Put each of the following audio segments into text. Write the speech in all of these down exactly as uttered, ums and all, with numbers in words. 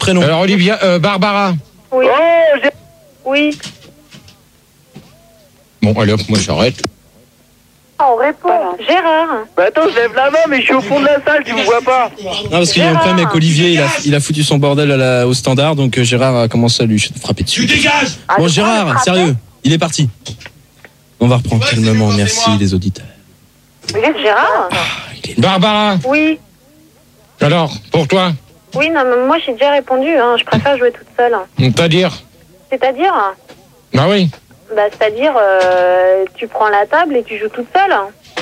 Prénom. Alors Olivia, euh, Barbara. Oui. Oh, j'ai... Oui. Bon, allez hop, moi j'arrête. On répond. Gérard. Bah attends, je lève la main, mais je suis au fond de la salle, tu me vois pas. Non, parce qu'il y a un problème avec Olivier, il a, il a foutu son bordel à la, au standard, donc euh, Gérard a commencé à lui frapper dessus. Tu dégages. Bon, Gérard, sérieux, il est parti. On va reprendre calmement, merci les auditeurs. Gérard. Barbara. Oui. Alors, pour toi, Oui, non, mais moi j'ai déjà répondu. Hein. Je préfère jouer toute seule. c'est-à-dire C'est-à-dire Bah oui. Bah, c'est-à-dire, euh, tu prends la table et tu joues toute seule.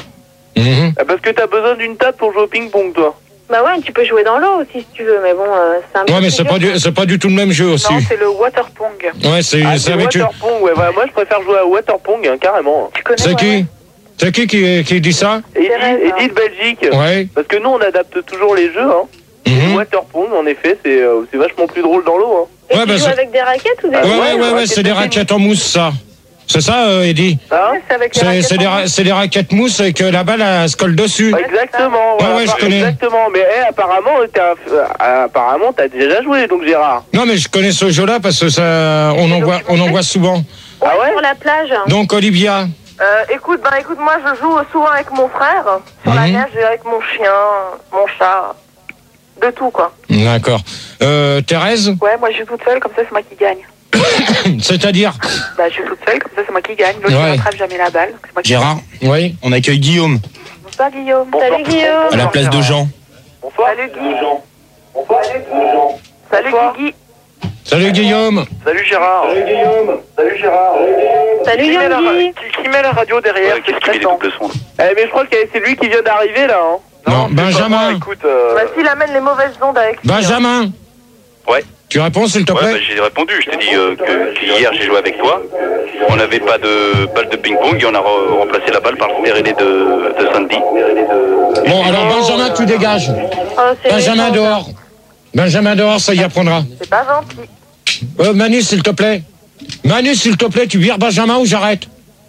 Mhm. Ah, parce que t'as besoin d'une table pour jouer au ping-pong, toi. Bah ouais, tu peux jouer dans l'eau aussi si tu veux, mais bon, euh, c'est un peu Ouais, mais plus c'est dur. pas, du, c'est pas du tout le même jeu aussi. Non, c'est le water pong. Ouais, c'est Ah, c'est c'est avec eux. waterpong, ouais, bah, moi je préfère jouer à waterpong, hein, carrément. Tu connais C'est ouais, qui ouais. C'est qui qui, qui dit ça Eddie, Thérèse, Eddie de Belgique. Ouais. Parce que nous, on adapte toujours les jeux, hein. Mhm. Le waterpong, en effet, c'est euh, c'est vachement plus drôle dans l'eau, hein. Et Ouais, tu bah, joues c'est- avec des raquettes ou des Ah, Ouais, ouais, ouais, ouais, ouais, raquettes c'est des de tennis. raquettes en mousse, ça. C'est ça, euh, Eddie Hein Ouais, c'est avec les C'est raquettes c'est des, en ra- main. c'est des raquettes mousse et que la balle, elle se colle dessus. Exactement, voilà, ouais, je par- connais. exactement. Mais eh, apparemment, t'as euh, apparemment, t'as déjà joué, donc Gérard. Non, mais je connais ce jeu-là parce que ça, on en voit, on en voit souvent. Ah ouais Sur la plage. Donc, Olivia. Euh, écoute, ben écoute, moi je joue souvent avec mon frère sur la Mhm. neige et avec mon chien, mon chat, de tout quoi. D'accord. Euh, Thérèse, Ouais, moi je joue toute seule, comme ça c'est moi qui gagne. c'est-à-dire Bah je joue toute seule, comme ça c'est moi qui gagne. L'autre Ouais. ne rattrape jamais la balle. donc c'est moi qui Gérard, Oui. on accueille Guillaume gagne. Bonsoir Guillaume. Salut Guillaume. à la place de Jean. Bonsoir. Salut Guy. Bonsoir. Salut Bonsoir. Guigui. Salut Guillaume. Salut Gérard. Salut Guillaume. Salut Gérard. Salut Qui met, la, Yogi. qui, qui met la radio derrière? Qu'est-ce qu'il met des doubles sons? Eh, mais je crois que c'est lui qui vient d'arriver là. Hein. Non, c'est pas Benjamin. moi, écoute, euh... Bah s'il amène les mauvaises ondes avec lui, hein. Benjamin. Ouais. Tu réponds, s'il te Ouais, plaît bah, j'ai répondu. Je t'ai dit euh, que qu'hier j'ai joué avec toi. On n'avait pas de balle de ping-pong et on a re- remplacé la balle par le Péréné de, de Sandy. Bon, alors Benjamin, tu dégages. Oh, c'est Benjamin méchant, ça. dehors. Benjamin dehors, ça y apprendra. C'est pas gentil. Euh, Manu, s'il te plaît. Manu, s'il te plaît, tu vires Benjamin ou j'arrête?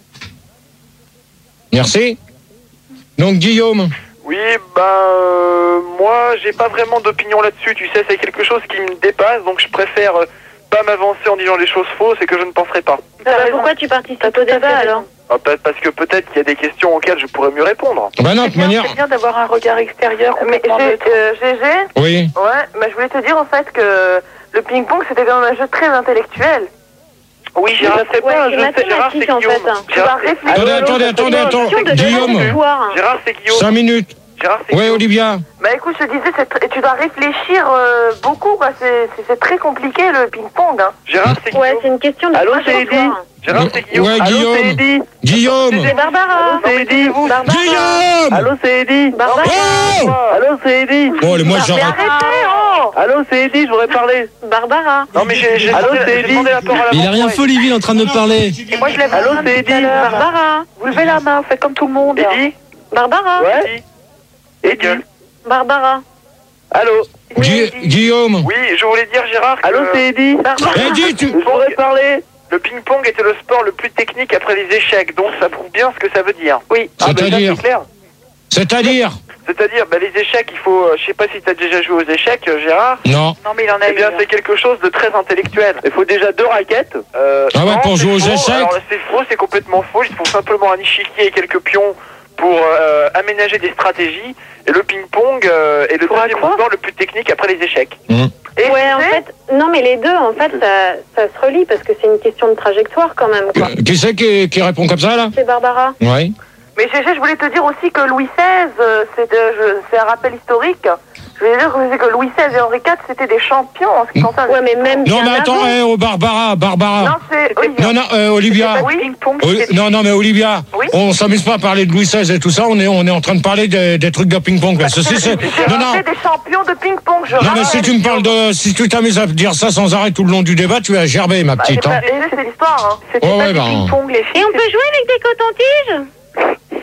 Merci. Donc, Guillaume. Oui, ben euh, moi j'ai pas vraiment d'opinion là-dessus, tu sais, c'est quelque chose qui me dépasse, donc je préfère euh, pas m'avancer en disant des choses fausses et que je ne penserai pas. Bah, pourquoi tu participes au débat alors? Ah, peut- parce que peut-être qu'il y a des questions auxquelles je pourrais mieux répondre. Bah non, de toute manière. C'est bien d'avoir un regard extérieur. Mais complètement G- neutre. euh, G G, Oui. ouais, bah, je voulais te dire en fait que le ping-pong c'était quand même un jeu très intellectuel. Oui, Gérard, c'est Ouais, pas un c'est jeu, c'est Gérard, c'est mathématique, en Guillaume. fait, hein. Tu vas Gérard, c'est- réfléchir. Attendez, Allô, attendez, allô, attendez, allô, attendez. Question de Guillaume. territoire. Gérard, c'est Guillaume. Cinq minutes. Gérard, c'est Oui, Guillaume. Olivia. Bah écoute, je te disais, c'est tr- tu dois réfléchir euh, beaucoup, quoi. C'est- C'est c'est très compliqué le ping-pong. Hein. Gérard, c'est Ouais, Guillaume. c'est une question de Allô, c'est Eddie. territoire. Gérard, c'est Guillaume. Ouais, Allô, Guillaume. c'est Eddie. Guillaume. C'est Barbara. Allô, c'est Eddie. Barbara. Guillaume. Allô, c'est Eddie. Barbara. Oh Allô, c'est Eddie. Bon, allez, moi, Mais j'arrête. arrêtez, oh Allô, c'est Eddie, je voudrais parler. Barbara. Non, mais j'ai j'ai Allô, demandé, c'est j'ai Eddie. demandé la parole à Mais il a rien fait, Olivier, il est en train de me parler. Moi je lève Allô, la main c'est tout à Eddie. l'heure. Barbara. Vous levez la main, faites comme tout le monde. Eddie. Barbara. Ouais. Eddie. Barbara. Allô. Gui- Guillaume. Oui, je voulais dire Gérard. Allô, c'est Eddie. Eddie, tu. Je voudrais parler. Le ping-pong était le sport le plus technique après les échecs, donc ça prouve bien ce que ça veut dire. Oui. C'est-à-dire c'est clair. C'est-à-dire C'est-à-dire, bah, les échecs, il faut. euh, je sais pas si tu as déjà joué aux échecs, euh, Gérard. Non. Non mais il en a Eh bien, eu. c'est quelque chose de très intellectuel. Il faut déjà deux raquettes. Euh, Ah ouais, non, pour c'est jouer aux faux. échecs. Alors, c'est faux, c'est complètement faux. Il faut simplement un échiquier et quelques pions pour euh, aménager des stratégies. Et le ping-pong euh, est le Pour un deuxième quoi sport le plus technique après les échecs. Mmh. Et Ouais, en c'est- fait, non, mais les deux, en fait, ça, ça se relie parce que c'est une question de trajectoire quand même, quoi. Qui c'est qui, qui répond comme ça, là? C'est Barbara. Oui. Mais G G, je voulais te dire aussi que Louis seize, euh, c'est euh, je- c'est un rappel historique. Je voulais dire que, que Louis seize et Henri quatre, c'était des champions en ce qui concerne. Ouais, mais même Non, bien mais attends, avant. eh, oh, Barbara, Barbara. Non, c'est Olivier. Non, non, euh, Olivia. Oui, ping-pong. Oli- c'était- non, non, mais Olivia, Oui. on s'amuse pas à parler de Louis seize et tout ça, on est, on est en train de parler des, des trucs de ping-pong, là. Ceci, c'est... J'ai Non, non. rappelé des champions de ping-pong. Je Non, mais rappelle. si tu me parles de, si tu t'amuses à dire ça sans arrêt tout le long du débat, tu vas gerber, ma Bah, petite, c'est hein. pas- c'est c'est l'histoire. Hein. C'était Ouais, pas ouais, du bah, ping-pong, les filles. Et on peut jouer avec des cotons-tiges?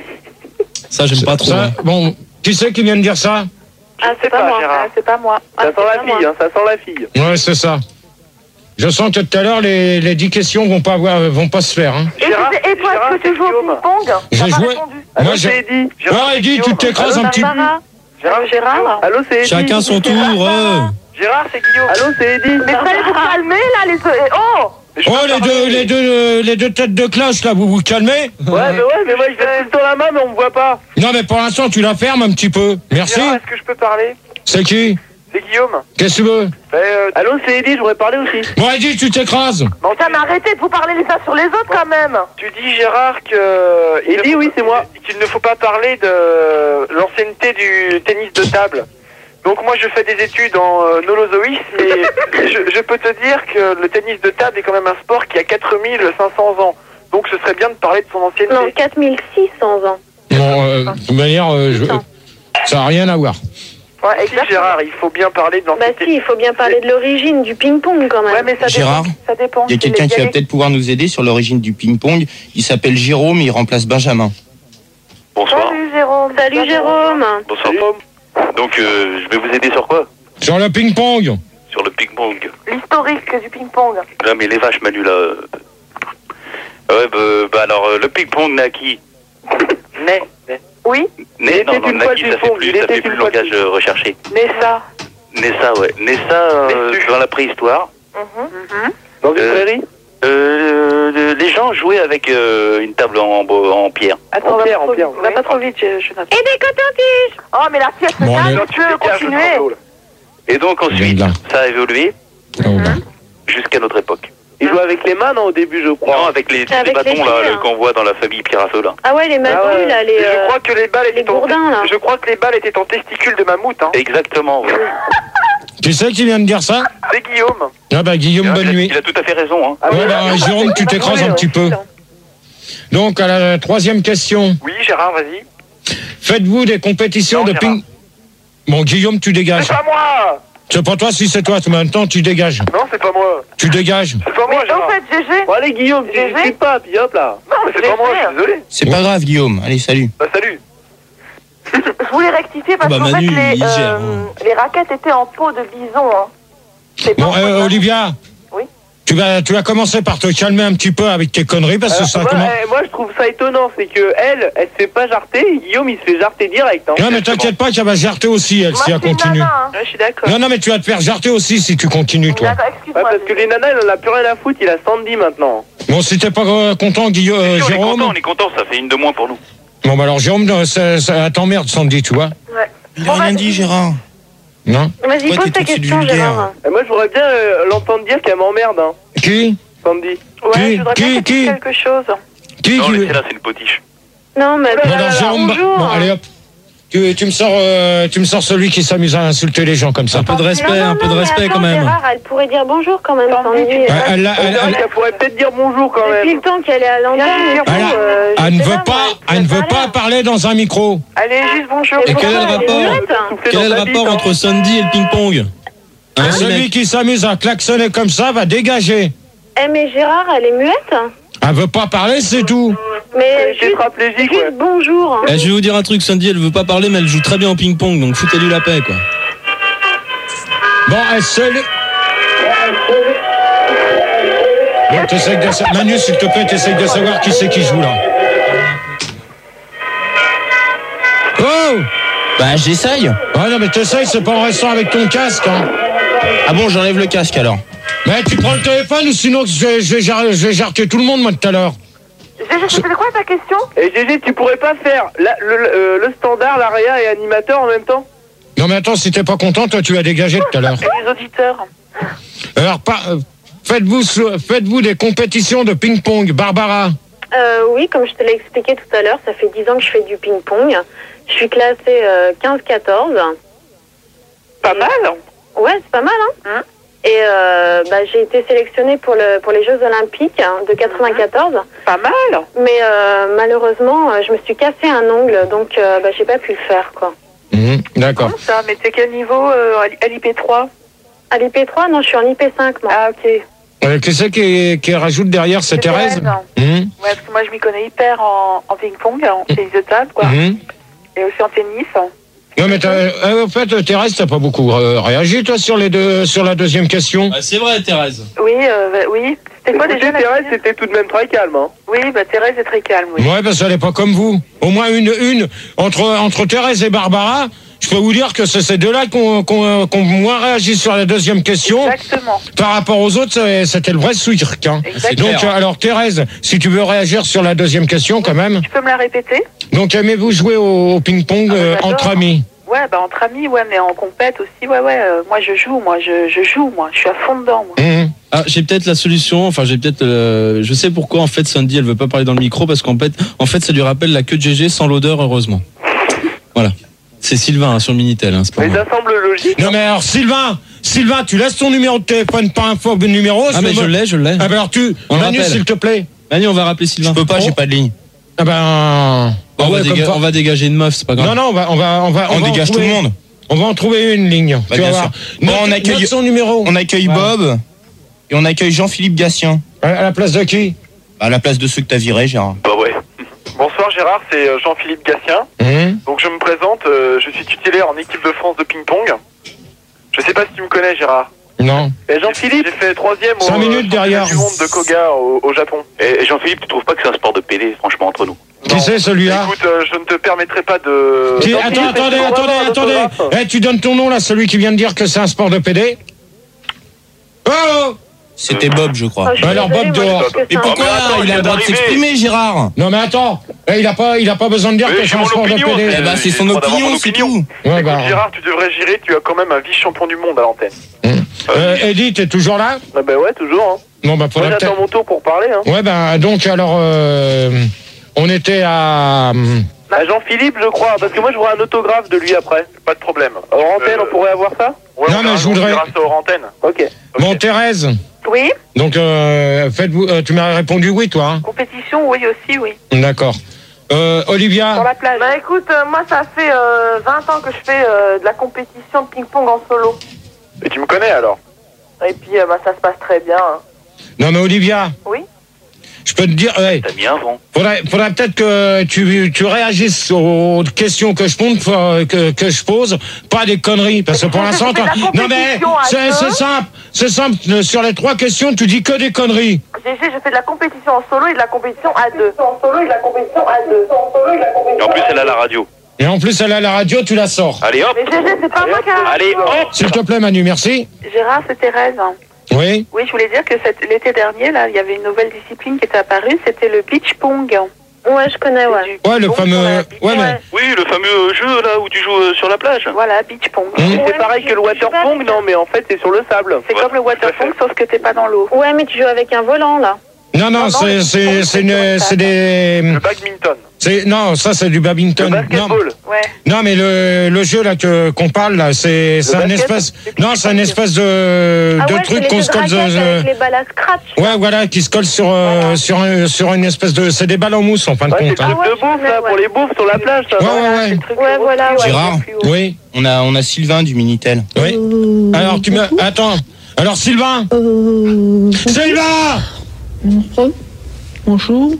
Ça, j'aime pas trop. Ça, hein. bon, qui c'est qui vient de dire ça? Ah, sais c'est pas, pas, moi. Gérard. Ah, c'est pas moi. Ah, Ça c'est sent la pas moi. fille, hein, ça sent la fille. Ouais, c'est ça. Je sens que tout à l'heure, les, les dix questions vont pas avoir, vont pas se faire, hein. Et, Gérard, tu sais- et toi, Gérard, est-ce que c'est tu joues au Guillaume. ping-pong? J'ai T'as pas joué- répondu. Allô, Moi, j'ai- c'est Eddie. Gérard, Ah, c'est Eddie, tu Guillaume. t'écrases Allô, un petit peu. Barbara. Gérard, c'est Gérard. Guillaume. Allô, c'est Eddie. Chacun son tour. euh. Gérard, c'est Guillaume. Allô, c'est Eddy. Mais fallait vous calmer là, les. Oh Oh, les deux, les deux, les deux têtes de classe, là, vous vous calmez? Ouais, mais ouais, mais moi, je fais tout le temps la main, mais on me voit pas. Non, mais pour l'instant, tu la fermes un petit peu. Merci. Gérard, est-ce que je peux parler? C'est qui? C'est Guillaume. Qu'est-ce que tu veux? Euh, Allô, c'est Eddy, je voudrais parler aussi. Bon, Eddy, tu t'écrases. non, Putain, mais arrêtez de vous parler les uns sur les autres quand même. tu dis, Gérard, que... il Eddy, ne faut- oui, c'est moi. Qu'il ne faut pas parler de l'ancienneté du tennis de table. Donc moi, je fais des études en euh, nolozoïsme et je, je peux te dire que le tennis de table est quand même un sport qui a quatre mille cinq cents ans. Donc ce serait bien de parler de son ancienneté. Non, quatre mille six cents ans. Bon, euh, de toute manière, euh, je- ça n'a rien à voir. Ouais, Si, exactement. Gérard, il faut bien parler de Bah l'ancienneté. si, il faut bien parler de l'origine du ping-pong quand même. Ouais, mais ça Gérard, dépend. Ça dépend. il y a quelqu'un qui va peut-être pouvoir nous aider sur l'origine du ping-pong. Il s'appelle Jérôme, il remplace Benjamin. Bonsoir. Salut Jérôme. Salut Jérôme. Bonsoir. Donc, euh, je vais vous aider sur quoi? Sur le ping-pong. Sur le ping-pong. L'historique du ping-pong. Là, mais les vaches, Manu, là. euh. Ouais, bah, bah alors, euh, le ping-pong, Naki. Mais, mais. Oui. Né, non, était non, une fois Naki, le ça fait ping-pong, plus, il ça était fait plus une le fois le langage euh, recherché. Nessa. Nessa, ouais. Nessa, euh, Nessu. dans la préhistoire, Mhm. Dans une Euh, prairie. euh, euh, les gens jouaient avec euh, une table en, bo- en pierre. Attends, En on va pierre, pas en trop pierre, vite. On va pas trop vite, je, je note. Et des cotons-tiges. Oh, mais la pièce, Bon, là, allez. tu peux continuer. Et donc, ensuite, Là. ça a évolué Oh, bah. jusqu'à notre époque. Ils jouaient avec les mains, non, au début, je crois. Non, avec les, tous Avec les bâtons, les là, filles, le- hein. qu'on voit dans la famille pierre à feu, là. Ah ouais, les madouilles Ah ouais. là, les... Et je euh, crois que les balles les étaient en... gourdins, là. Je crois que les balles étaient en testicules de mammouth, hein. Exactement, ouais. Tu sais qui vient de dire ça? C'est Guillaume. Ah bah, Guillaume, Il a- bonne nuit. Il a tout à fait raison, hein. Ah Ouais, ouais, bah, ouais. Jérôme, tu t'écrases un petit peu. Donc, à la troisième question. Oui, Gérard, vas-y. Faites-vous des compétitions Non, de Gérard. ping... Bon, Guillaume, tu dégages. C'est pas moi. C'est pas toi, si c'est toi. En même temps, tu dégages. Non, c'est pas moi. Tu dégages. C'est pas moi, Mais en Gérard. fait, G G. Bon, allez, Guillaume, tu G G. discutes pas, puis hop là. Non, mais c'est pas moi, je suis désolé. C'est pas grave, Guillaume. Allez, salut. Bah, salut. Je voulais rectifier parce Bah, qu'en fait, Manu, les, il gère, euh, hein. les raquettes étaient en peau de bison. Hein. C'est pas Bon, en peau de euh, bison. Olivia. Oui. Tu vas, tu vas commencer par te calmer un petit peu avec tes conneries parce que Alors, ça moi, commence. eh, moi, je trouve ça étonnant, c'est que elle, elle se fait pas jarter, et Guillaume, il se fait jarter direct. Hein. Non, mais t'inquiète pas qu'elle va jarter aussi, elle, Moi, si elle c'est une continue. nana, hein. Ouais, je suis d'accord. Non, non, mais tu vas te faire jarter aussi si tu continues, toi. D'accord, Ouais, excuse-moi. parce que G G. les nanas, elle en a plus rien à foutre, il a Sandy maintenant. Bon, si t'es pas euh, content, Guillaume, euh, Si, on est Jérôme. content, on est content, ça fait une de moins pour nous. Bon, bah alors, Jérôme, euh, ça, ça t'emmerde, Sandy, tu vois. Ouais. Il a rien dit, Gérard. Non? Vas-y, Ouais, pose t'es ta tout de suite question, vulgaire. Gérard. Et moi, je voudrais bien euh, l'entendre dire qu'elle m'emmerde, hein, Qui? Sandy. Ouais, Qui- je voudrais qui- bien que tu qui dises quelque chose. Qui? Non, qui... laissez-la, c'est une potiche. Non, mais... Bon, alors, Jérôme, bah- bonjour. bon, allez hop. Tu, tu me sors, euh, tu me sors celui qui s'amuse à insulter les gens comme ça. Un peu de respect, Non, non, un peu de non, mais respect attends, quand même. Gérard, elle pourrait dire bonjour quand même, Sandy, Sandy. tu- Ouais, elle, l'a- C'est elle, vrai elle- qu'elle pourrait peut-être dire bonjour quand Depuis même. le temps qu'elle est à l'antenne et tout, Elle a- euh, je elle ne sais veut pas, pas, moi, elle ne veut parler. pas parler dans un micro. Allez, juste bonjour. Et quel est le pourquoi elle est rapport muette Souffler Quel est dans le ta rapport bite, hein. entre Sandy et le ping-pong Hein, Et les celui mecs qui s'amuse à klaxonner comme ça va dégager. Eh, mais Gérard, elle est muette. Elle veut pas parler, c'est tout. Mais Elle est juste, tétraplégique, juste ouais. bonjour. hein. Eh, je vais vous dire un truc, Sandy, elle veut pas parler, mais elle joue très bien au ping-pong, donc foutez-lui la paix, quoi. Bon, elle seule. Bon, t'essayes de sa- Manu, s'il te plaît, t'essayes de savoir qui c'est qui joue là. Oh! Bah, j'essaye. Ah non, mais t'essayes, c'est pas en restant avec ton casque, hein. Ah bon, j'enlève le casque alors. Mais tu prends le téléphone ou sinon je vais, je vais, jar- je vais jarter tout le monde, moi, tout à l'heure. G G, c'était quoi ta question? Et G G, tu pourrais pas faire la- le, le, euh, le standard, l'aria et animateur en même temps? Non, mais attends, si t'es pas content, toi, tu vas dégager tout à l'heure. Et les auditeurs. Alors, pas, euh, faites-vous, so- faites-vous des compétitions de ping-pong, Barbara? Euh, oui, comme je te l'ai expliqué tout à l'heure, ça fait dix ans que je fais du ping-pong. Je suis classée euh, quinze quatorze. Pas mal. Ouais, c'est pas mal, hein, Hein Et euh, bah, j'ai été sélectionnée pour, le, pour les Jeux Olympiques hein, de quatre-vingt-quatorze. Pas mal. Mais euh, malheureusement, euh, je me suis cassé un ongle, donc euh, bah, j'ai pas pu le faire, quoi. Mhm, d'accord. Comment ça? Mais t'es quel niveau euh, à l'I P trois? À l'I P trois, non, je suis en I P cinq, moi. Ah, ok. Euh, qui c'est qui, qui rajoute derrière, c'est C'est Thérèse? Thérèse. Mhm, Ouais, parce que moi je m'y connais hyper en, en ping-pong, en tennis de table, quoi. mhm. Et aussi en tennis. Non, mais t'as- euh, en fait, Thérèse, t'as pas beaucoup euh, réagi, toi, sur, les deux, sur la deuxième question? Bah, c'est vrai, Thérèse. Oui, euh, bah, oui. C'était quoi Écoutez, déjà la Thérèse, deuxième? c'était tout de même très calme. Hein. Oui, bah Thérèse est très calme, oui. Ouais, parce qu'elle est pas comme vous. Au moins une, une entre, entre Thérèse et Barbara, je peux vous dire que c'est ces deux-là qu'on qu'on qu'on moins réagi sur la deuxième question. Exactement. Par rapport aux autres, c'est- c'était le vrai cirque. Hein. Exactement. Donc, euh, alors Thérèse, si tu veux réagir sur la deuxième question, quand même. Tu peux me la répéter? Donc, aimez-vous jouer au, au ping-pong Ah, bah, euh, j'adore. entre amis? Ouais, bah entre amis, ouais, mais en compète aussi, ouais, ouais. euh, moi, je joue, moi, je, je joue, moi. Je suis à fond dedans, moi. Mmh. Ah, j'ai peut-être la solution. Enfin, j'ai peut-être. euh, je sais pourquoi en fait Sandy, elle veut pas parler dans le micro parce qu'en fait, en fait, ça lui rappelle la queue de G G sans l'odeur, heureusement. Voilà. C'est Sylvain hein, sur le Minitel. Hein, c'est pas Mais moi. ça semble logique. Non, mais alors, Sylvain, Sylvain, tu laisses ton numéro de téléphone, pas un faux numéro. Ah mais je l'ai, je l'ai. Ah, ben alors, tu. On le Manu, rappelle. s'il te plaît. Manu, on va rappeler Sylvain. Je peux pas, j'ai pas de ligne. Ah, ben. on, Ah va ouais, déga- comme ça. on va dégager une meuf, c'est pas grave. Non, non, on va, on va, on va, On va en dégage tout trouver- le monde. On va en trouver une ligne. Bah, tu vas bien voir. sûr. Bon, Note- on accueille- note son numéro. On accueille Ouais. Bob et on accueille Jean-Philippe Gatien. À à la place de qui? À la place de ceux que t'as virés, Gérard. Bah ouais. Bonsoir Gérard, c'est euh, Jean-Philippe Gatien. Mmh. Donc je me présente, euh, je suis tutélaire en équipe de France de ping-pong. Je sais pas si tu me connais Gérard. Non. Et Jean-Philippe, J'ai fait troisième au Cinq euh, minutes championnat derrière. du monde de Koga au, au Japon. Et, et Jean-Philippe, tu trouves pas que c'est un sport de pédé, franchement, entre nous? Qui c'est celui-là? Écoute, euh, je ne te permettrai pas de... Qui- Jean-Philippe, Attends, attendez, est-ce qu'on attendez, va avoir attendez. un autographe Eh, tu donnes ton nom là, celui qui vient de dire que c'est un sport de pédé? Oh! C'était Bob, je crois. Oh, je suis Alors, désolée, Bob moi, je dehors. pense que Et c'est un- pourquoi mais attends, il il a le vient droit de d'arriver. s'exprimer, Gérard? Non mais attends, eh, il a pas, il a pas besoin de dire Mais que j'ai c'est un mon sport de opinion, pédé. Eh ben, c'est son J'ai le droit d'avoir opinion, mon c'est opinion. tout. Ouais, Écoute bah. Gérard, tu devrais gérer, tu as quand même un vice-champion du monde à l'antenne. Euh, Eddie, t'es toujours là? ah bah ouais, toujours. Hein. Bon bah Moi, faudrait j'attends peut-être. mon tour pour parler. Hein. Ouais bah donc alors, euh, on était à. À Jean-Philippe, je crois, parce que moi, je voudrais un autographe de lui après. Pas de problème. Hors antenne, Euh, on pourrait avoir ça? Ouais, Non, on mais verra, je voudrais- on verra ça hors antenne. Ok. Bon Thérèse, Oui, donc euh, faites-vous, euh, tu m'as répondu oui toi. Hein compétition, oui aussi, oui. D'accord. Euh, Sur Olivia. la plage. Bah écoute, euh, moi ça fait euh, vingt ans que je fais euh, de la compétition de ping-pong en solo. Et tu me connais alors? Et puis euh, bah, ça se passe très bien. hein. Non mais Olivia. Oui. Je peux te dire, ouais, T'as mis un vent. faudrait, faudrait peut-être que tu, tu réagisses aux questions que je pose, que, que je pose, pas des conneries, parce que pour Mais l'instant, c'est de la t'as- non mais compétition à c'est deux. c'est simple, c'est simple. Sur les trois questions, tu dis que des conneries. G G, je fais de la compétition en solo et de la compétition à deux. En solo et de la compétition à deux. Et en plus, elle a la radio. Et en plus, elle a la radio, tu la sors. Allez hop. Mais G G, c'est pas moi qui a... Allez hop. S'il te plaît, Manu, merci. Gérard, c'est Thérèse. Oui. Oui, je voulais dire que cet- l'été dernier, là, il y avait une nouvelle discipline qui était apparue, c'était le beach pong. Ouais, je connais, ouais. Du Ouais, le pong fameux. sur la beach. Ouais, mais. Ouais. Oui, le fameux jeu là où tu joues euh, sur la plage. Voilà, beach pong. Hum. Et c'est pareil que le water pong, non, mais en fait, c'est sur le sable. C'est Ouais, comme le water tout à fait. pong, sauf que t'es pas dans l'eau. Ouais, mais tu joues avec un volant, là. Non, non, non, c'est le c'est ping-pong, c'est c'est une- sur c'est des. Le badminton. C'est non, ça c'est du Le badminton. Non, basketball. Ouais. non, mais le le jeu là que qu'on parle là, c'est c'est un basket, espèce. c'est Non, c'est un espèce de Ah de ouais, truc c'est les qu'on jeux se de colle. raquettes euh, avec les balles à scratch. Ouais, voilà, qui se colle sur euh, Voilà. sur un- sur une espèce de. C'est des balles en mousse en fin de Ouais, c'est le compte. hein. truc Ah ouais, de je bouffe, connais, là, ouais. pour les bouffes sur la plage, ça. Ouais, va. ouais, Voilà, ouais. c'est le truc Ouais, de voilà, reflux, ouais. Gérard. plus haut. Oui, On a, on a Sylvain du Minitel. oui. Euh, Alors tu me attends. Alors Sylvain, euh, Sylvain. bonjour. Bonjour.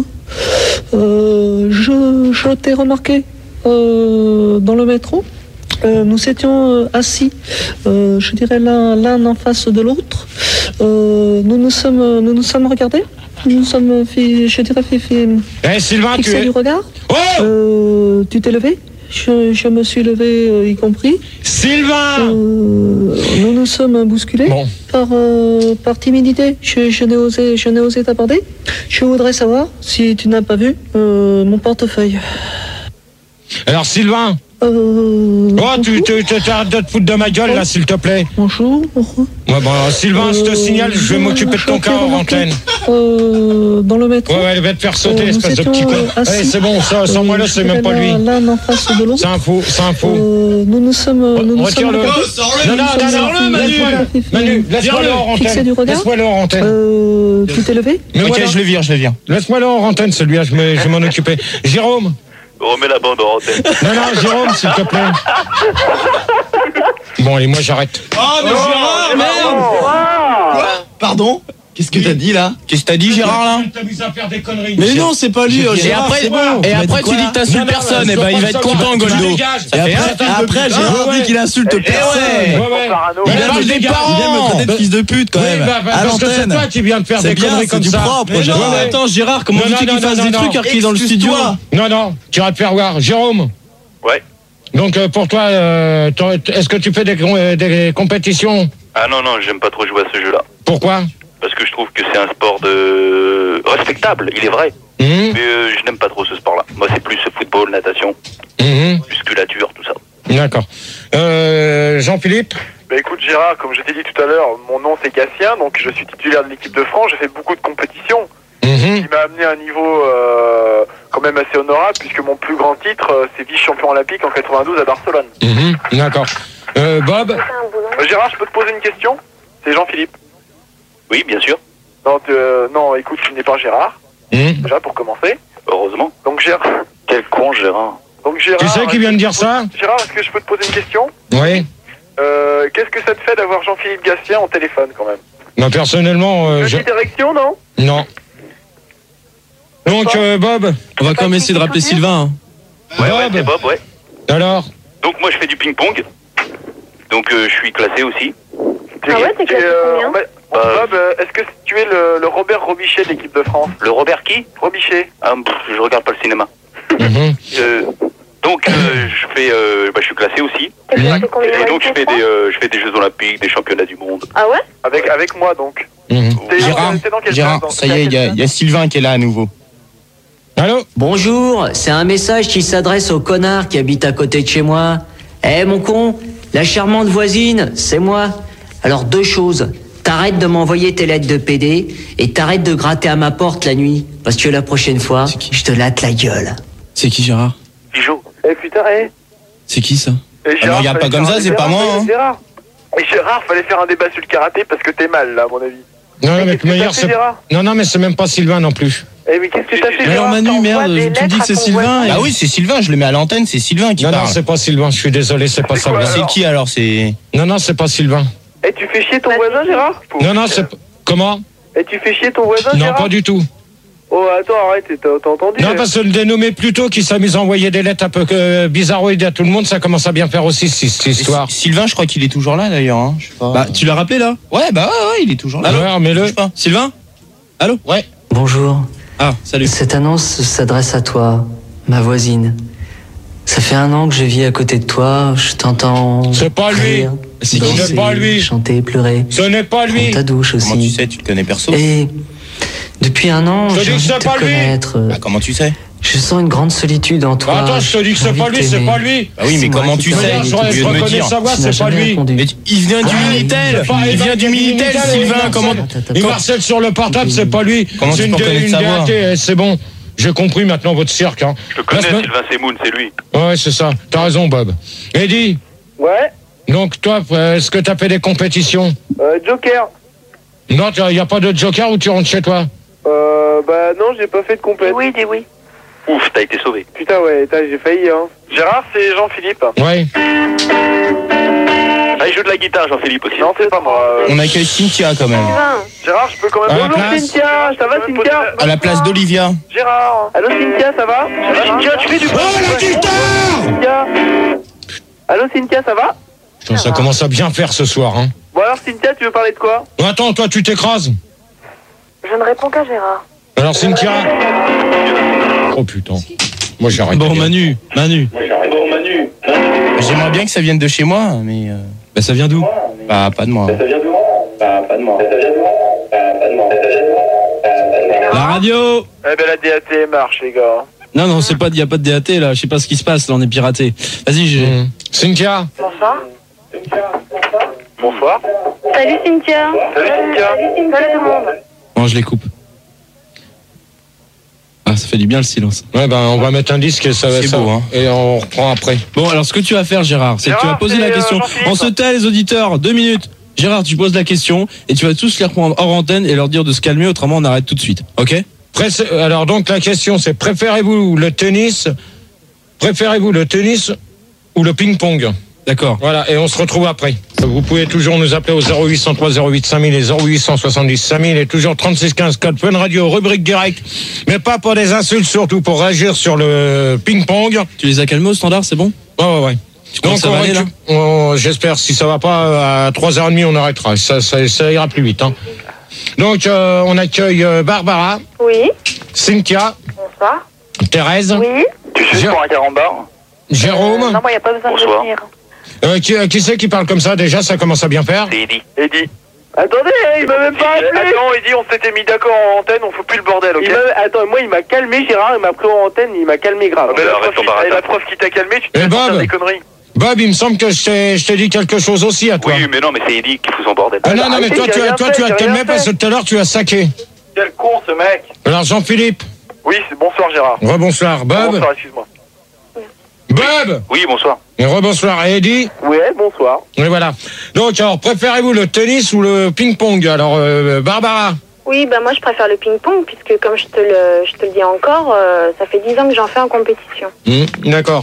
Euh, je je t'ai remarqué euh, dans le métro. Euh, nous étions euh, assis, euh, je dirais l'un l'un en face de l'autre. Euh, nous nous sommes nous nous sommes regardés. Nous nous sommes fait, je dirais fait, fait Eh Sylvain, tu fixé es. du regard. Oh, Euh, tu t'es levé. Je, je me suis levé, euh, y compris. Sylvain. Euh, nous nous sommes bousculés Bon. par, euh, par timidité. Je, je n'ai osé, je n'ai osé t'aborder. Je voudrais savoir si tu n'as pas vu euh, mon portefeuille. Alors Sylvain. Euh, Oh, tu tu tu- t'arrêtes de te foutre de ma gueule là, s'il te plaît. Bonjour. Ouais, bon, alors, Sylvain, je te Euh, signale, je vais je- m'occuper de ton je cas t'ai en remarqué. antenne. Euh, dans le métro. Ouais, ouais, elle va te faire sauter, Euh, nous espèce de petit étions, con. euh, assis. Allez, c'est bon, ça, sans moi là, Euh, c'est je même pas dirais lui. l'un l'un en face de l'autre. C'est un faux, c'est un faux. Euh, nous nous sommes, nous nous sommes Retire-le. regardés. Non, non, non, non, Manu. Manu, laisse-moi-le hors Fixé du antenne. regard. Laisse-moi-le hors antenne. Euh, tu t'es levé. Mais Ok, voilà. je le vire, je le vire. Laisse-moi-le hors antenne, celui-là, je vais je vais m'en occuper. Jérôme. Remets la bande en antenne. Non, non, Jérôme, s'il te plaît. Bon, allez, moi j'arrête. Oh, mais Gérard, merde. Pardon? Qu'est-ce que t'as dit là? Qu'est-ce que t'as dit, Gérard, là? T'as mis à faire des conneries. Mais non, c'est pas lui, J'ai- euh, Et Gérard, après- c'est bon. et m'as après, dit quoi, tu dis là que t'insultes Non, non, personne, je eh dois ben, pas il va le être savoir. content, Tu Goldo. dégages. Ça Et fait après, un tas de après, putes. Gérard Ouais, dit qu'il insulte ouais. personne. Ouais, ouais. Il Mais aime parle les des gars. parents. Il vient de me traiter de fils de pute, quand Oui, même. bah, bah, À parce que c'est l'antenne. toi qui viens de faire C'est des bien, conneries c'est comme du ça. propre, Mais Gérard. non, mais- Attends, Gérard, comment Non, tu non, veux qu'il non, fasse non, des non, trucs alors qu'il est dans le studio? Non, non, tu iras te faire voir. Jérôme. Ouais. Donc euh, pour toi, euh, t'en- est-ce que tu fais des, com- euh, des compétitions? Ah non, non, j'aime pas trop jouer à ce jeu-là. Pourquoi? Parce que je trouve que c'est un sport de respectable, il est vrai. Mmh. Mais euh, je n'aime pas trop ce sport-là. Moi, c'est plus football, natation, Mmh. musculature, tout ça. D'accord. Euh, Jean-Philippe? Bah écoute Gérard, comme je t'ai dit tout à l'heure, mon nom c'est Gatien, donc je suis titulaire de l'équipe de France, j'ai fait beaucoup de compétitions, Mmh. qui m'a amené à un niveau euh, quand même assez honorable, puisque mon plus grand titre, euh, c'est vice-champion olympique en quatre-vingt-douze à Barcelone. Mmh. D'accord. Euh, Bob? Euh, Gérard, je peux te poser une question? C'est Jean-Philippe. Oui, bien sûr. Non, euh, non, écoute, tu n'es pas Gérard, Mmh. déjà pour commencer. Heureusement. Donc Gérard... Quel con, Gérard. Donc, Gérard, Tu sais qui vient de dire ça? Gérard, est-ce que je peux te poser une question? Oui. Euh, qu'est-ce que ça te fait d'avoir Jean-Philippe Gatien au téléphone quand même? Non, personnellement, euh, je... Petite érection, non? Non. Donc, euh, Bob? On va quand même essayer de rappeler Sylvain. hein. Ouais, ouais, Bob? c'est Bob, ouais. Alors? Donc moi, je fais du ping-pong. Donc euh, je suis classé aussi. Ah ouais, t'es Tu es, classé euh, combien? en fait- Bob, euh, est-ce que tu es le, le Robert Robichet de l'équipe de France? Le Robert qui? Robichet. Ah, pff, je regarde pas le cinéma. Mhm. Euh, donc euh, je fais, euh, bah, je suis classé aussi. T'es classé combien? Et donc je fais des, euh, je fais des Jeux Olympiques, des Championnats du monde. Ah ouais? Avec, avec moi donc. Mhm. T'es- Gérard, t'es dans quel Gérard, classe, dans- ça y est, il y, a- il y a Sylvain qui est là à nouveau. Allô? Bonjour, c'est un message qui s'adresse au connard qui habite à côté de chez moi. Eh mon con, la charmante voisine, c'est moi. Alors deux choses. T'arrêtes de m'envoyer tes lettres de P D et t'arrêtes de gratter à ma porte la nuit. Parce que la prochaine fois, je te latte la gueule. C'est qui Gérard? Bijou. Eh putain, eh. C'est qui ça? Et Ah non, regarde fallait pas comme faire ça, un- c'est pas moi, Gérard, hein. Gérard. Et Gérard, fallait faire un débat sur le karaté parce que t'es mal là, à mon avis. Non, mais, qu'est-ce que mais t'as hier, fait, c'est- Gérard? non, non, mais c'est même pas Sylvain non plus. Eh mais qu'est-ce que t'as fait, Mais alors Gérard? Manu, t'envoies merde, des tu me dis lettres que à c'est ton Sylvain. voisin. et- Ah oui, c'est Sylvain, je le mets à l'antenne, c'est Sylvain qui Non, non, parle. c'est pas Sylvain, je suis désolé, c'est pas C'est ça. quoi, Blanc. C'est qui alors? C'est. Non, non, c'est pas Sylvain. Eh, tu fais chier ton voisin, Gérard? Non, non, c'est. p- Comment? Eh, tu fais chier ton voisin, Non, Gérard? pas du tout. Oh, attends, arrête, t'as t'as entendu? Non, parce que le dénommé plutôt qui s'amuse à envoyer des lettres un peu euh, bizarroïdes à tout le monde, ça commence à bien faire aussi cette cette histoire. Sylvain, je crois qu'il est toujours là d'ailleurs. Hein. Je sais pas. Bah, tu l'as rappelé là? Ouais, bah ouais, ouais, il est toujours là. Alors, mais le. Bouge pas. Sylvain? Allô? Ouais. Bonjour. Ah, salut. Cette annonce s'adresse à toi, ma voisine. Ça fait un an que je vis à côté de toi, je t'entends. C'est pas lui. rire, C'est qui? Ce n'est danser, pas lui. chanter, pleurer. Ce n'est pas lui. Prendre ta douche aussi. Comment tu sais? Tu le connais perso? Et depuis un an, Je te j'ai dis que envie de c'est te pas lui. connaître. Bah, comment tu sais? Je sens une grande solitude en toi. Attends, je te dis que J'ai c'est envie pas de lui, c'est t'aimer. pas lui. Bah oui, mais C'est moi comment qui tu t'ai sais? envoyé Je, ton Tu je viens de me reconnais dire. sa voix, Tu n'as c'est pas jamais lui. répondu. Mais il vient du Ah, Minitel. c'est pas- Il vient du Minitel, Minitel, Sylvain. il Comment? harcèle. Il harcèle sur le portable, c'est pas lui. Comment C'est tu une, peux reconnaître une sa voix? D A T, eh, c'est bon. J'ai compris maintenant votre cirque. Hein. Je le connais, La semaine- Sylvain Semoun, c'est lui. Ouais, c'est ça. T'as raison, Bob. Eddie, Ouais, donc toi, euh, est-ce que t'as fait des compétitions? euh, Joker. Non, il n'y a pas de joker où tu rentres chez toi? Euh, bah non, j'ai pas fait de compète. Oui, dis oui. Ouf, t'as été sauvé. Putain, ouais, t'as- j'ai failli, hein. Gérard, c'est Jean-Philippe. Ouais. Ah, il joue de la guitare, Jean-Philippe aussi. Non, c'est pas moi. euh. On accueille Cynthia quand même. Sylvain. Gérard, je peux quand même... À la Bonjour, place. Cynthia, ça va, Cynthia? À la place d'Olivia. Gérard. Allô, Cynthia, ça va? Cynthia, tu fais du... Oh, la guitare! Cynthia. Allô, Cynthia, ça va? Putain, ça commence à bien faire ce soir, hein. Bon alors, Cynthia, tu veux parler de quoi? Attends, toi, tu t'écrases. Je ne réponds qu'à Gérard. Alors, Cynthia. Oh putain. Moi, j'ai arrêté. Bon, Manu, Manu. J'aimerais bien que ça vienne de chez moi, mais. euh, Bah, ça vient d'où? Bah, pas de moi. La radio! Eh ben, la D A T marche, les gars. Non, non, c'est pas, y a pas de D A T là, je sais pas ce qui se passe, là, on est piraté. Vas-y, j'ai. Mmh. Cynthia. Bonsoir. Bonsoir. Salut Cynthia. Salut, Cynthia. Salut tout le monde. Bon, je les coupe. Ah, ça fait du bien le silence. Ouais, ben, on va mettre un disque et ça va C'est ça. beau, hein. Et on reprend après. Bon, alors ce que tu vas faire, Gérard, c'est que tu vas Gérard, poser c'est, la euh, question. Jean-Philippe. On se tait, les auditeurs, deux minutes. Gérard, tu poses la question et tu vas tous les reprendre hors antenne et leur dire de se calmer, autrement on arrête tout de suite. Ok? Pré- Alors, donc, la question, c'est préférez-vous le tennis, préférez-vous le tennis ou le ping-pong? D'accord. Voilà, et on se retrouve après. Vous pouvez toujours nous appeler au zéro huit cent trois zéro huit cinq mille et zéro huit cent soixante-dix cinq mille et toujours trente-six quinze code Fun Radio, rubrique direct. Mais pas pour des insultes, surtout pour réagir sur le ping-pong. Tu les as calmés au standard, c'est bon? Ouais, ouais, ouais. Tu crois Donc, que ça on va aller, là? récup- on- j'espère, si ça va pas, à trois heures trente, on arrêtera. Ça, ça, ça ira plus vite. Hein. Donc, euh, on accueille euh, Barbara, Oui. Cynthia, Bonsoir. Thérèse. Oui. Tu suis Gérard. pour un carambar? Jérôme. Non, moi, il n'y a pas besoin Bonsoir. de venir. Euh, qui, qui c'est qui parle comme ça déjà? Ça commence à bien faire. C'est Eddy. Eddy. Attendez, il m'a même pas appelé. Attends, Eddy, on s'était mis d'accord en antenne, on fout plus le bordel, ok? Il m'a- Attends, moi, il m'a calmé, Gérard, il m'a pris en antenne, il m'a calmé grave. Ah, ben, la, Arrête preuve ton qui, baratin. et la preuve qui t'a calmé, tu te Eh, fais sortir Bob. des conneries. Bob, il me semble que je t'ai, je t'ai dit quelque chose aussi à toi. Oui, mais non, mais c'est Eddy qui fout son bordel. Ah, non, non, mais Arrêtez, toi, j'ai tu as, rien toi, fait, tu as j'ai calmé rien parce que fait. tout à l'heure, tu as saqué. Quel con, ce mec. Alors, Jean-Philippe. Oui, c'est bonsoir, Gérard. Rebonsoir. Bob. Bonsoir, excuse-moi. Bob. Oui, bonsoir. Et rebonsoir. Et Eddy. Ouais, bonsoir. Et voilà. Donc, alors, préférez-vous le tennis ou le ping-pong? Alors, euh, Barbara. Oui, bah moi je préfère le ping-pong puisque comme je te le, je te le dis encore, euh, ça fait dix ans que j'en fais en compétition. Mmh, d'accord.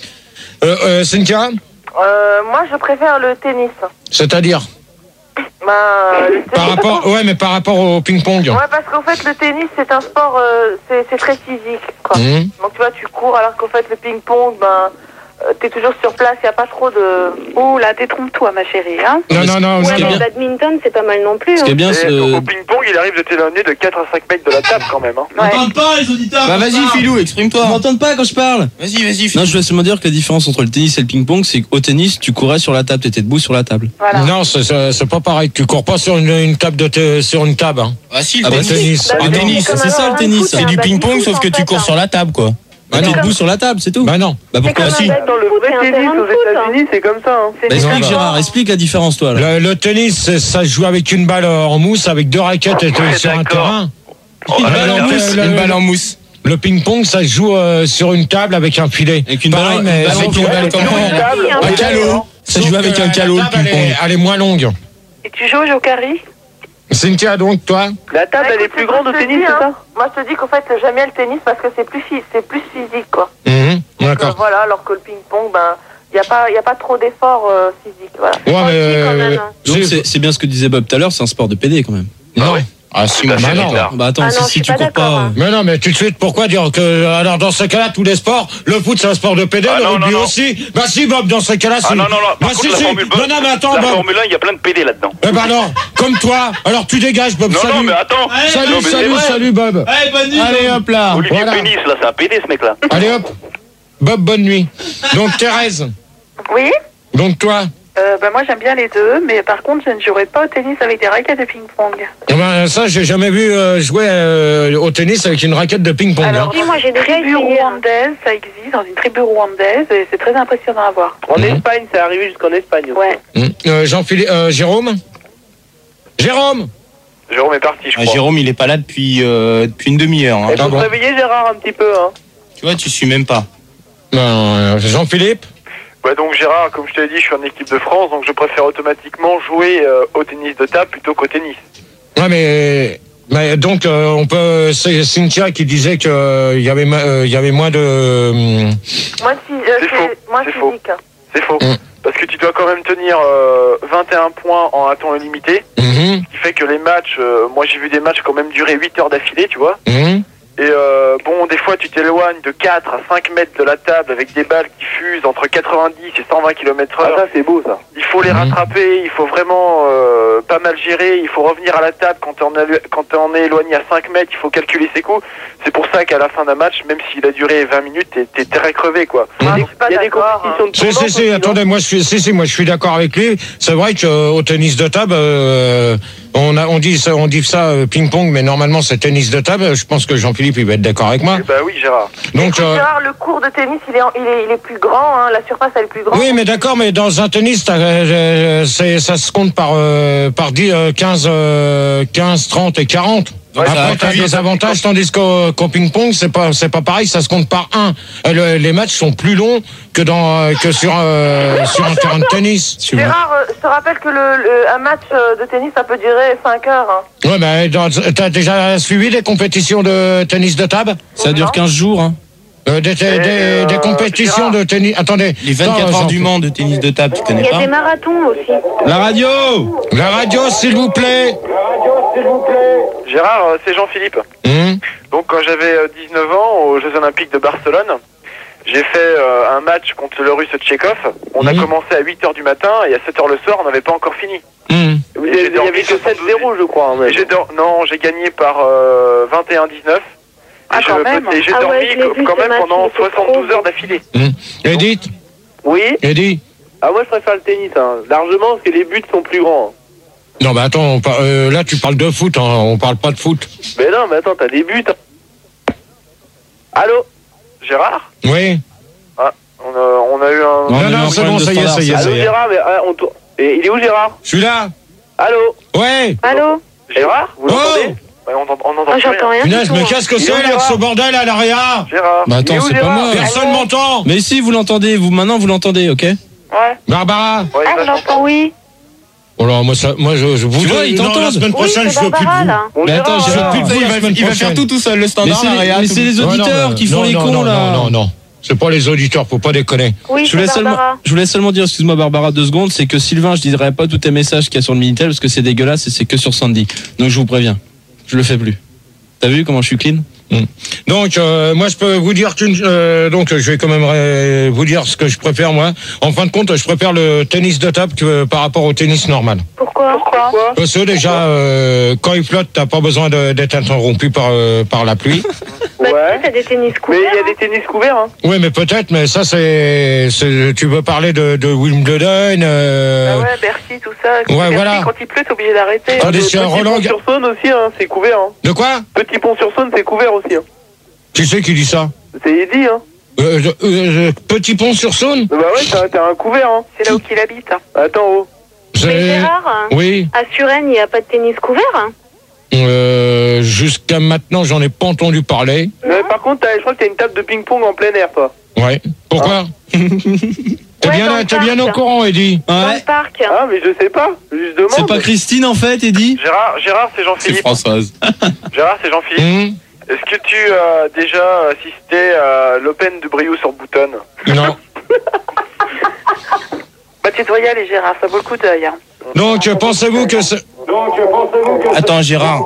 Euh, euh, Cynthia. Euh, moi, je préfère le tennis. C'est-à-dire Ben, le tennis. par rapport, ouais, mais par rapport au ping-pong. Ouais, parce qu'en fait, le tennis, c'est un sport, euh, c'est c'est très physique, quoi. Mmh. Donc, tu vois, tu cours, alors qu'en fait, le ping-pong, ben, euh, t'es toujours sur place, il n'y a pas trop de... Ouh, là, détrompe-toi, ma chérie, hein. Non, non, non. Ouais, ce qui est mais le bien- badminton c'est pas mal non plus. Ce qui est Hein. bien, Et c'est. donc, au ping-pong, il arrive de t'éloigner de quatre à cinq mètres de la table quand même. Hein. Ils m'entendent pas, les auditeurs. Bah vas-y, Philou, Ils exprime-toi. m'entendent pas quand je parle. Vas-y, vas-y, Philou. Non, je veux seulement dire que la différence entre le tennis et le ping-pong, c'est qu'au tennis, tu courais sur la table, t'étais debout sur la table. Voilà. Non, c'est- c'est c'est pas pareil. Tu cours pas sur une, une table de te- sur une table. Hein. Ah si, le Ah bah, tennis. tennis. Bah, Ah, Le non. tennis, comme c'est ça, un le tennis. foot, c'est un du baby-foot, ping-pong, sauf que en tu fait, cours hein. sur la table, quoi. Bah, Bah t'es non. debout sur la table, c'est tout. Bah non. Bah pourquoi comme un si baby- Dans le Foot, vrai c'est un tennis terrain de aux foot, hein. États-Unis, c'est comme ça. Hein. C'est Bah, des explique sports. Gérard, explique la différence toi là. Le, le tennis, c'est- ça se joue avec une balle en mousse, avec deux raquettes et Ouais, sur un d'accord. terrain. Oh, Une là, balle là, en là, mousse, là, le- Une balle en mousse. Le ping-pong, ça se joue euh, sur une table avec un filet. Avec une Pareil, balle- mais une balle avec en une filet. balle comment Une table, Un Un peu calot. Ça Sauf joue avec que un la calot, le table, elle est- ping-pong. Elle est moins longue. Et tu joues au jokari? Cynthia, donc, toi La table, elle est Écoute, plus moi, grande au je te tennis, dis, c'est hein. ça? Moi, je te dis qu'en fait, j'aime bien le tennis parce que c'est plus, phy- c'est plus physique, quoi. Mhm, Donc, euh, d'accord. voilà, alors que le ping-pong, ben, il n'y a pas, y a pas trop d'efforts euh, physiques, voilà. Ouais, Tranquille, mais, quand même, euh, hein. Donc j'ai- c'est c'est bien ce que disait Bob tout à l'heure, c'est un sport de P D quand même. Non. Ah si, Bah, moi, bah, j'adore. non. bizarre. Bah attends, Ah si, non, je si suis tu pas cours d'accord, pas. hein. Mais non, mais tout de suite, pourquoi dire que, alors dans ce cas-là, tous les sports, le foot c'est un sport de pédé, Ah, le non, rugby non, non. aussi. Bah si, Bob, dans ce cas-là, Ah si. non, non, non. Bah Par si, contre, la si. Formule Non, non, mais attends, la Bob. Formule un, il y a plein de P D là-dedans. Eh ben non, comme toi. Alors tu dégages, Bob. Non, salut. non, mais attends. Salut, Non, mais c'est salut, vrai. salut, Bob. Allez, bonne nuit. Allez hop là. Olivier Voilà. Pénis, là, c'est un P D, ce mec-là. Allez hop. Bob, bonne nuit. Donc Thérèse. Oui? Donc toi. Euh, ben, moi, j'aime bien les deux, mais par contre, je ne jouerai pas au tennis avec des raquettes de ping-pong. Eh ben ça, j'ai jamais vu euh, jouer euh, au tennis avec une raquette de ping-pong. Alors, hein. Oui, moi j'ai déjà Tribu essayé. hein. rwandaise, ça existe dans une tribu rwandaise et c'est très impressionnant à voir. En Mhm. Espagne, c'est arrivé jusqu'en Espagne. aussi. Ouais. Hum. Euh, Jean-Philippe, euh, Jérôme. Jérôme. Jérôme est parti, je Ah, crois. Jérôme, il est pas là depuis, euh, depuis une demi-heure. hein. Il faut bon. se réveiller, Gérard, un petit peu. Hein. Tu vois, tu suis même pas. Non, euh, Jean-Philippe. Ouais, donc Gérard, comme je te l'ai dit, je suis en équipe de France, donc je préfère automatiquement jouer euh, au tennis de table plutôt qu'au tennis. Ouais, mais, mais donc euh, on peut. C'est Cynthia qui disait que euh, il y avait, ma- euh, il y avait moins de. hum, Moins, phy- euh, C'est c'est- faux, moins c'est faux. physique. C'est faux. Mm. Parce que tu dois quand même tenir euh, vingt et un points en un temps illimité. mhm, Ce qui fait que les matchs, euh, moi j'ai vu des matchs qui ont même duré huit heures d'affilée, tu vois. mhm. Et euh, bon, des fois tu t'éloignes de quatre à cinq mètres de la table avec des balles qui fusent entre quatre-vingt-dix et cent vingt kilomètres Ah, heure. ça, c'est beau, ça. Il faut les Mhm. rattraper, il faut vraiment euh, pas mal gérer, il faut revenir à la table quand on, a, quand on est éloigné à cinq mètres, il faut calculer ses coups. C'est pour ça qu'à la fin d'un match, même s'il a duré vingt minutes, t'es, t'es très crevé, quoi. Il y a Ah, des- je suis pas il y a des d'accord, compétitions de Si, tournoi. si, si, attendez, moi je suis, si, si, moi je suis d'accord avec lui. C'est vrai qu'au tennis de table, euh, on a, on dit ça, on dit ça euh, ping-pong, mais normalement c'est tennis de table. Je pense que Jean-Philippe il va être d'accord avec moi. Eh bah oui, Gérard. Donc, Écoute, euh, Gérard, le cours de tennis, il est, en- il est, il est plus grand, hein, la surface elle est plus grande. oui, mais d'accord, mais dans un tennis, t'as, euh, c'est, ça se compte par, euh, par dix, euh, quinze, euh, quinze, trente et quarante. Ouais, ça Après, va t'as plus vite. des avantages, tandis qu'au, qu'au ping-pong, c'est pas, c'est pas pareil, ça se compte par un. Euh, le- les matchs sont plus longs que dans, euh, que sur, euh, sur un terrain de tennis. Gérard, euh, je te rappelle que le, le- un match euh, de tennis, ça peut durer cinq heures. Hein. Ouais, mais dans- t'as déjà suivi des compétitions de tennis de table? Ça dure Non. quinze jours. Hein. Euh, des, des, Et, des, euh, des compétitions Gérard. de tennis. Attendez. Les vingt-quatre Non, heures Jean- du Mans de tennis de table, tu Il connais y a pas? des marathons aussi. La radio. La radio, s'il vous plaît. Gérard, euh, c'est Jean-Philippe. Hum, Donc quand j'avais euh, dix-neuf ans, aux Jeux Olympiques de Barcelone, j'ai fait euh, un match contre le Russe Tchekhov. On a Mhm. commencé à huit heures du matin et à sept heures le soir, on n'avait pas encore fini. hum. Il y avait que sept zéro, je crois. hein, Et même. j'ai dor- non, j'ai gagné par euh, vingt et un dix-neuf. Ah, Et quand je- même. Et j'ai Ah dormi ouais, je l'ai vu, quand ce même match, pendant il était soixante-douze trop heures d'affilée. Hum. Edith Oui. Edith Ah, moi, je préfère le tennis, hein. Largement, parce que les buts sont plus grands. hein. Non, mais attends, on par- euh, là, tu parles de foot, hein, on parle pas de foot. Mais non, mais attends, t'as des buts. hein. Allô Gérard Oui. Ah, on a, on a eu un... Non, on a eu non, un c'est problème bon, de ça y est, standard, ça y est, ça. ça Allô, y est. Gérard, mais ah, on tourne. Et il est où, Gérard Je suis là. Allô Ouais. Allô? Gérard Vous Oh l'entendez Ouais, on entend, on entend Ah, plus j'entends rien. rien. du Punaise, tout, mais hein. qu'est-ce que Il est c'est, où, là, Gérard ce bordel à l'arrière Gérard Bah Il est attends, où, c'est pas Gérard moi. Personne m'entend. Mais si, vous l'entendez, vous maintenant vous l'entendez, ok? Ouais. Barbara. Ouais, Ah, là, je l'entends, oui. Oh là, moi, ça, moi, je, je vous Tu vois, ils non, la t'entendent. semaine Oui, prochaine, c'est je veux plus de Barbara, vous. là. Bon, Mais attends, Gérard, je Gérard. veux plus de vous Il la va, semaine il va faire prochaine. tout tout seul, le Mais standard, c'est la les, réa, mais tout. c'est les Non, non, auditeurs mais- qui font non, les non, cons, non, là. Non, non, non. C'est pas les auditeurs, faut pas déconner. Oui, Je c'est voulais, seulement, Barbara. je voulais seulement dire, excuse-moi Barbara, deux secondes, c'est que Sylvain, je dirai pas tous tes messages qu'il y a sur le Minitel parce que c'est dégueulasse et c'est que sur Sandy. Donc je vous préviens, je le fais plus. T'as vu comment je suis clean? Mm. Donc, euh, moi, je peux vous dire qu'une, euh, donc, je vais quand même euh, vous dire ce que je préfère, moi. En fin de compte, je préfère le tennis de table que, par rapport au tennis normal. Pourquoi? Pourquoi? Parce que déjà, euh, quand il flotte, t'as pas besoin de- d'être interrompu par, euh, par la pluie. Bah, Ouais. tu sais, t'as des tennis Mais couverts. il y a des tennis couverts, hein. Oui, mais peut-être, mais ça, c'est, c'est, tu veux parler de, de Wimbledon, euh, Ah ouais, Bercy, tout ça. Ouais, Bercy, voilà. Quand il pleut, t'es obligé d'arrêter. Attendez, Petit c'est un Roland. Pont-sur-Saône aussi, hein, c'est couvert. Hein. De quoi? Petit Pont-sur-Saône, c'est couvert aussi. Hein. Qui c'est qui dit ça? C'est dit, hein. Euh, euh, euh, Petit Pont sur Saône? Bah ouais, t'as t'as un couvert, hein. C'est là où qu'il habite. hein. Attends, oh. Mais C'est- Gérard, hein, Oui. à Suresnes, il n'y a pas de tennis couvert. hein. Euh, jusqu'à maintenant, j'en ai pas entendu parler. Mais par contre, t'as- je crois que t'as une table de ping-pong en plein air, toi. Ouais. Pourquoi? T'es Ouais, bien, dans le t'es bien au parc. courant, Eddie. Dans Ouais. le parc. Ah, mais je sais pas. Je demande. C'est pas Christine en fait, Eddie? Gérard, Gérard c'est C'est Jean-Philippe. Françoise. Gérard, c'est Jean-Philippe. Hum, Est-ce que tu as déjà assisté à l'Open de Brioude sur Boutonne? non. Bah, tu dois y aller, Gérard, ça vaut le coup d'œil. Hein. Donc, euh, pensez-vous que c'est... Attends, Gérard.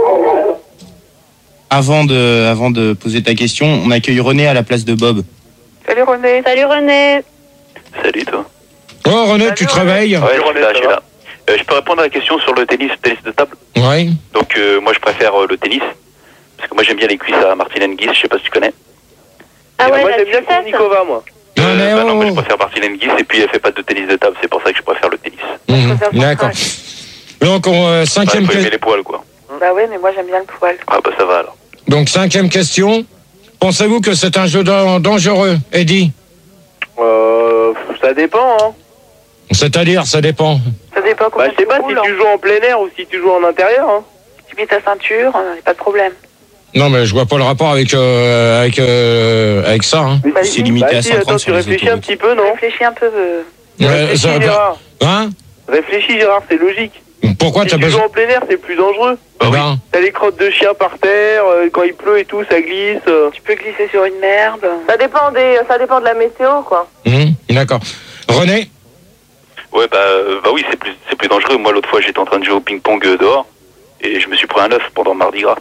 Avant de, avant de poser ta question, on accueille René à la place de Bob. Salut René. Salut René. Salut toi. Oh, René, tu te réveilles? Ouais, je suis là, je suis là. Euh, je peux répondre à la question sur le tennis, tennis de table. Ouais. Donc euh, moi je préfère euh, le tennis. Parce que moi j'aime bien les cuisses à Martin Hingis, je sais pas si tu connais. Ah ouais, Moi, la j'aime bien sucette. Kunikova, moi. Non, Euh, mais bah non, moi je oh. préfère Martin Hingis et puis elle fait pas de tennis de table, c'est pour ça que je préfère le tennis. Mhm, préfère d'accord. Françoise. Donc, on, euh, Bah, cinquième, faut aimer que- les poils quoi. Bah ouais, mais moi j'aime bien le poil. Ah bah ça va alors. donc, cinquième question. Pensez-vous que c'est un jeu dan- dangereux, Eddie? Euh, ça dépend, hein. C'est-à-dire, ça dépend. Ça dépend comment Bah, je sais tu pas si roules, tu hein. joues en plein air ou si tu joues en intérieur, hein. Tu mets ta ceinture, euh, y a pas de problème. Non, mais je vois pas le rapport avec, euh, avec, euh, avec ça, hein. Bah, C'est si. limité Bah, à si, cent attends, trente tu sur les réfléchis un autoroutes. petit peu, non? Réfléchis un peu. euh. Ouais, Réfléchis, ça va pas- Gérard. Hein? Réfléchis, Gérard, c'est logique. Pourquoi Si t'as tu joues besoin? en plein air, c'est plus dangereux. Eh ben, T'as les crottes de chien par terre, euh, quand il pleut et tout, ça glisse. euh. Tu peux glisser sur une merde. Ça dépend des, ça dépend de la météo, quoi. hum, d'accord. René? Ouais bah, euh, bah oui c'est plus c'est plus dangereux. Moi l'autre fois j'étais en train de jouer au ping-pong euh, dehors et je me suis pris un œuf pendant Mardi Gras.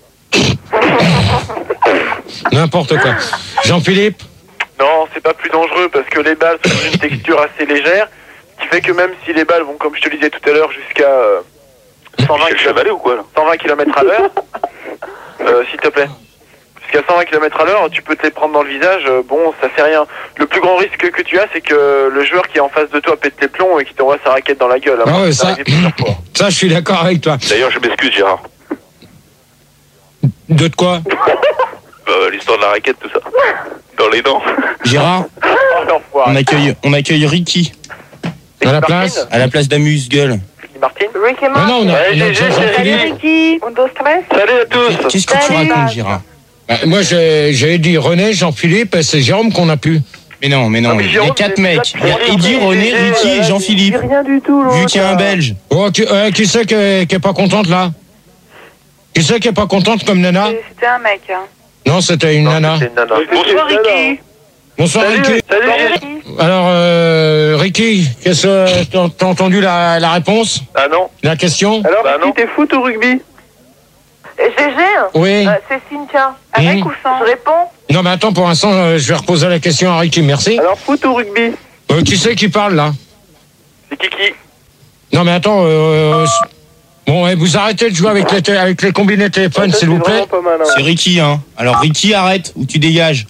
N'importe quoi. Jean-Philippe? Non, c'est pas plus dangereux parce que les balles sont d'une texture assez légère, ce qui fait que même si les balles vont, comme je te le disais tout à l'heure, jusqu'à euh, cent vingt Je suis chevalet ou quoi là? cent vingt kilomètres à l'heure, euh, s'il te plaît, jusqu'à cent vingt kilomètres à l'heure, tu peux te les prendre dans le visage, euh, bon, ça fait rien. Le plus grand risque que tu as, c'est que le joueur qui est en face de toi pète les plombs et qui t'envoie sa raquette dans la gueule. Ah ouais, C'est ça, arrivé plusieurs fois. ça, je suis d'accord avec toi. D'ailleurs je m'excuse Gérard. De quoi? Bah, l'histoire de la raquette tout ça. Dans les dents. Gérard, Oh, l'enfoiré. on accueille, on accueille Ricky C'est À la Martine place? à la place d'Amuse-Gueule. Ricky Martin. Rick et Ah Martin. non, on a, Ouais, on a j'ai- déjà j'ai- Salut Jean-Philippe. Ricky. Undo stress. Salut à tous. Qu'est-ce que tu Salut, racontes, Baz. Gérard? Bah, moi, j'ai j'ai dit René, Jean-Philippe, et c'est Jérôme qu'on a pu. Mais non, mais non, Ah, mais il y a Jérôme, quatre c'est mecs. ça, Il y a c'est- Eddie, c'est- René, c'est- Ricky et J'ai Jean-Philippe. rien du tout, l'autre. Vu qu'il y a un Belge. Oh, qui, euh, qui c'est qui est, qui est pas contente, là? Qui c'est qui est pas contente comme nana? Et C'était un mec. Hein. Non, c'était une nana. C'est une nana. Bonsoir Ricky. Bonsoir, Salut, Ricky. salut, Ricky. Alors, euh, Ricky, qu'est-ce que t'as t'as entendu la, la réponse? Ah non. La question? Alors, Bah, Ricky, non. t'es foot ou rugby? Et G G, Oui. euh, c'est Cynthia. Avec Mmh. ou sans? Je réponds. Non, mais attends, pour l'instant, euh, je vais reposer la question à Ricky. Merci. Alors, foot ou rugby? Euh, qui c'est qui parle, là? C'est Kiki. Non, mais attends, euh, Bon, ouais, vous arrêtez de jouer avec les, té- avec les combinés téléphones, Ça, s'il c'est vous plaît. vraiment pas mal, hein. C'est Ricky, hein. Alors Ricky, arrête ou tu dégages.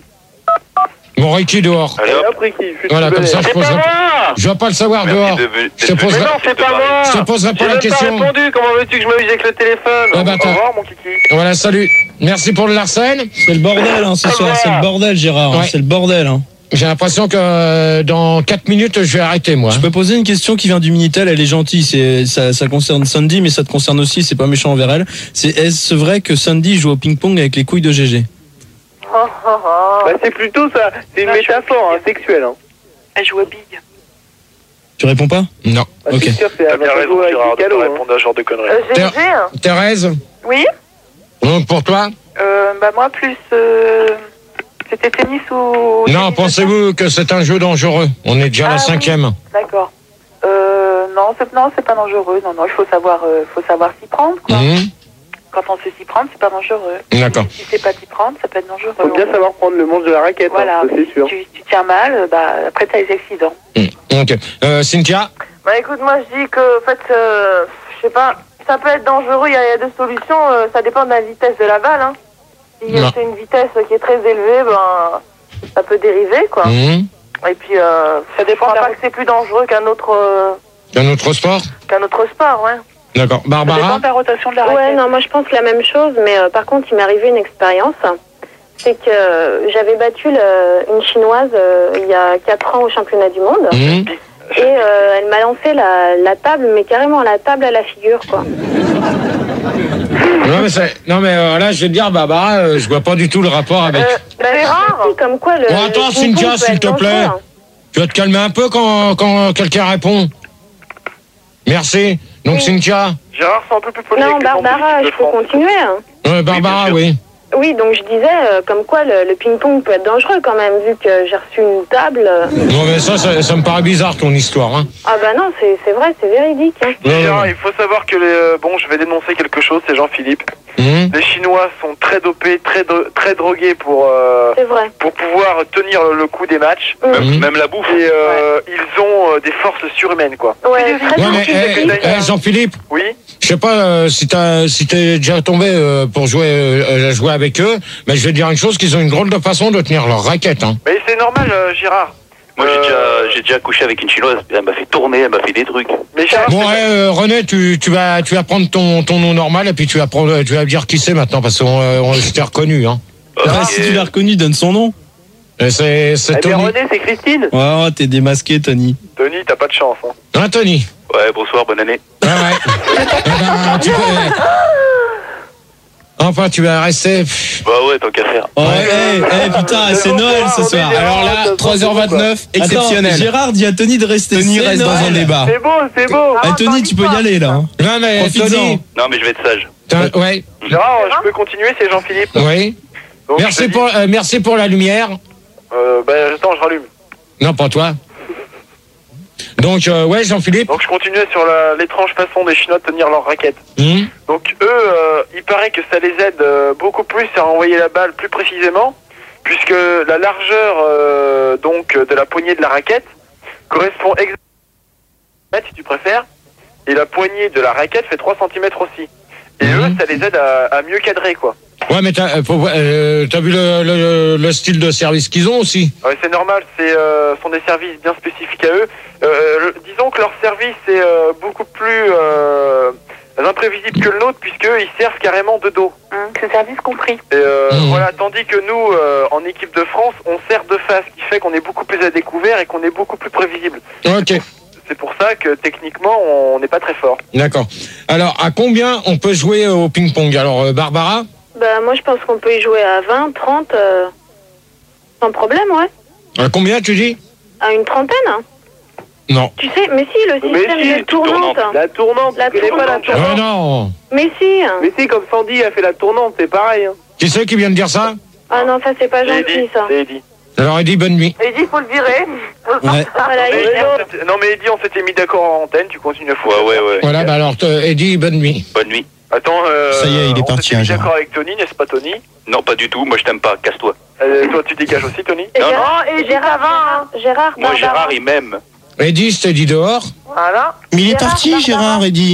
Bon, Ricky, dehors. Allez, Allez, hop. hop, Ricky, je suis Voilà, comme ça, je C'est pas poserai. moi. Je dois pas le savoir Merci dehors. de- Je d'être te venu. poserai. Mais non, c'est pas moi. Je te poserai pas J'ai la même question. pas répondu. Comment veux-tu que je m'amuse avec le téléphone? Ah bah, Au attends. revoir, mon kiki. Voilà, salut. Merci pour le Larsen. C'est le bordel hein, ce soir, c'est le bordel Gérard, hein, Ouais. c'est le bordel. Hein. J'ai l'impression que euh, dans quatre minutes, je vais arrêter, moi. Je peux poser une question qui vient du Minitel, elle est gentille, c'est ça, ça concerne Sandy, mais ça te concerne aussi, c'est pas méchant envers elle. C'est est-ce vrai que Sandy joue au ping-pong avec les couilles de G G? Oh, oh, oh. Bah, c'est plutôt ça. C'est une Ah, métaphore hein, sexuelle. Hein. Elle joue à bille. Tu réponds pas? Non. Bah, Ok. c'est sûr, c'est T'as bien raison, avec Gérard, des de pas cadeaux, hein. répondre à ce genre de conneries. Euh, G G, hein. Thérèse, Oui. donc pour toi. Euh, bah moi plus. Euh, c'était tennis ou. Non, tennis pensez-vous que c'est un jeu dangereux? On est déjà à la Ah, oui. cinquième. D'accord. Euh, non, c'est non, c'est pas dangereux. Non, non, il faut savoir, euh, faut savoir s'y prendre, quoi. Mhm. Quand on sait s'y prendre, c'est pas dangereux. D'accord. Si c'est pas s'y prendre, ça peut être dangereux. Faut bien savoir prendre le manche de la raquette, Voilà. hein, ça, c'est sûr. Tu, tu tiens mal, euh, bah après t'as les accidents. Mhm. Ok. Euh, Cynthia. Bah écoute, moi je dis que, en fait, euh, je sais pas, ça peut être dangereux, il y, a il y a deux solutions, euh, ça dépend de la vitesse de la balle. Hein. Si Non. c'est une vitesse qui est très élevée, ben, ça peut dériver, quoi. Mhm. Et puis, euh, ça dépend pas que c'est plus dangereux qu'un autre, euh, Un autre sport? qu'un autre sport, ouais. D'accord. Barbara. de la rotation de la Ouais, non, moi je pense la même chose, mais euh, par contre, il m'est arrivé une expérience. C'est que euh, j'avais battu le- une chinoise euh, il y a quatre ans au championnat du monde. Mhm. Et euh, elle m'a lancé la, la table, mais carrément la table à la figure, quoi. Non mais, c'est- non, mais euh, là, je vais te dire, Barbara, euh, je vois pas du tout le rapport avec. Bah, c'est rare. Comme quoi le. Bon, attends, le Cynthia, ping-pong peut s'il être te plaît. dangereux, hein. Tu vas te calmer un peu quand, quand quelqu'un répond. Merci. Donc, Cynthia. Gérard, c'est un peu plus poli Non, avec les membres de Barbara, je l'équipe de peux France. continuer. Hein. Euh, Barbara, oui. Oui, donc je disais, euh, comme quoi le, le ping-pong peut être dangereux quand même, vu que j'ai reçu une table. euh. Non, mais ça, ça, ça me paraît bizarre, ton histoire. Hein. Ah bah non, c'est c'est vrai, c'est véridique. Hein. Gérard, il faut savoir que les, euh, bon, je vais dénoncer quelque chose, c'est Jean-Philippe. Mmh. Les Chinois sont très dopés, très do- très drogués pour euh, C'est vrai. pour pouvoir tenir le, le coup des matchs. Mmh. Même, même la bouffe. Et euh, ils ont euh, des forces surhumaines, quoi. Ouais, très Ouais, mais bien. eh, eh, Jean-Philippe, Oui. je sais pas euh, si t'as si t'es déjà tombé euh, pour jouer euh, jouer avec eux, mais je vais te dire une chose, qu'ils ont une drôle de façon de tenir leur raquette. Hein. Mais c'est normal, euh, Gérard. Moi, j'ai Euh, déjà, j'ai déjà couché avec une chinoise. Elle m'a fait tourner, elle m'a fait des trucs. Mais Gérard, Bon, c'est- ouais, euh, René, tu, tu vas tu vas prendre ton ton nom normal et puis tu vas prendre tu vas dire qui c'est maintenant parce qu'on euh, on je t'ai reconnu. Hein. Ah, si tu l'as reconnu, donne son nom. Et C'est c'est Eh bien, Tony. René, c'est Christine. Ouais, ouais, t'es démasqué, Tony. Tony, t'as pas de chance. Hein. Hein, Tony. Ouais, bonsoir, bonne année. Ouais, ouais. Eh ben, tu peux- Enfin, tu vas rester. Bah ouais, tant qu'à faire. Oh, hey, hey, putain, c'est Noël ce soir. Alors là, trois heures vingt-neuf, Attends, exceptionnel. Gérard dit à Tony de rester. Tony C'est reste dans Noël. un débat. C'est beau, c'est beau. Eh, Tony, tu peux y aller là. hein. Non, mais Profites-en. Tony. Non, mais je vais être sage. t'as- Ouais. Gérard, je peux continuer, c'est Jean-Philippe. Oui. Donc, je Merci te dis- pour euh, merci pour la lumière. Euh, bah, attends, je rallume. Non, pas toi. Donc, euh, ouais, Jean-Philippe. Donc, je continuais sur la- l'étrange façon des Chinois de tenir leur raquette. Hum. Donc, eux, euh, il paraît que ça les aide euh, beaucoup plus à envoyer la balle plus précisément, puisque la largeur euh, donc de la poignée de la raquette correspond exactement, si tu préfères, et la poignée de la raquette fait trois centimètres aussi. Et Mhm. eux, ça les aide à, à mieux cadrer, quoi. Ouais, mais t'as euh, faut- euh, t'as vu le, le, le style de service qu'ils ont aussi. Ouais, c'est normal, c'est euh, sont des services bien spécifiques à eux. Euh, le- disons que leur service est euh, beaucoup plus euh, imprévisible que le nôtre, puisqu'eux, ils servent carrément de dos. Hein, c'est service compris. Et euh, Mmh. voilà, tandis que nous, euh, en équipe de France, on sert de face, ce qui fait qu'on est beaucoup plus à découvert et qu'on est beaucoup plus prévisible. Ok, C'est pour ça que techniquement, on n'est pas très fort. d'accord. Alors, à combien on peut jouer au ping-pong? Alors, euh, Barbara? Bah moi je pense qu'on peut y jouer à vingt, trente, euh, sans problème, ouais. À combien tu dis? À une trentaine. Hein. Non. Tu sais, mais si, le Mais système si, de tournante. hein. La tournante, La tu connais pas la tournante. tournante. Euh, non. Mais si. hein. Mais si, comme Sandy a fait la tournante, c'est pareil. Hein. Qui c'est qui vient de dire ça? Ah non, ça c'est pas C'est gentil, Eddy, ça. c'est Eddy. Alors, Eddie, bonne nuit. Et il dit, faut le virer. Ouais. Voilà, Mais il- Eddy, on s'était- non mais Eddy, on s'était mis d'accord en antenne, tu continues à foutre. Ouais, ouais, ouais. Voilà, bah alors, te- Eddie, bonne nuit. Bonne nuit. Attends, euh, Ça y est, il est on parti, s'était hein, mis Gérard. d'accord avec Tony, n'est-ce pas Tony? Non, pas du tout. Moi, je t'aime pas. Casse-toi. Euh, toi, tu dégages aussi, Tony? Et Non, Gérard, non, et Gérard, ça va, hein. Gérard, Gérard, Moi, Barbara. Gérard, il m'aime. Eddie, je t'ai dit dehors. Voilà. Mais il est Gérard, parti, Barbara. Gérard, Eddy.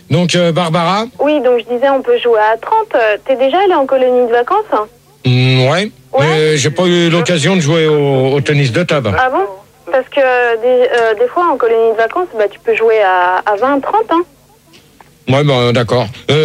Donc, euh, Barbara? Oui, donc je disais, on peut jouer à trente. Euh, T'es déjà allé en colonie de vacances? Mm, ouais. ouais. Mais j'ai pas eu l'occasion de jouer au, au tennis de table. Ah bon? Parce que euh, des, euh, des fois, en colonie de vacances, bah, tu peux jouer à, à vingt, trente, hein. Ouais, bah, d'accord. Euh,